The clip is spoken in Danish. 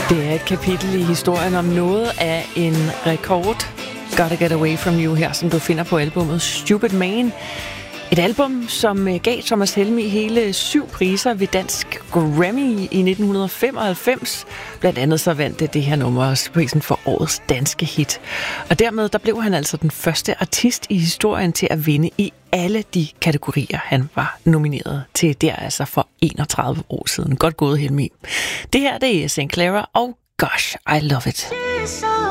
Det er et kapitel i historien om noget af en rekord. Gotta Get Away From You her, som du finder på albumet Stupid Man. Et album, som gav Thomas Helmig hele 7 priser ved Dansk Grammy i 1995. Blandt andet så vandt det her nummer prisen for årets danske hit. Og dermed der blev han altså den første artist i historien til at vinde i alle de kategorier, han var nomineret til. Der altså for 31 år siden. Godt gået, Helmig. Det her det er St. Clara og Gosh, I Love It.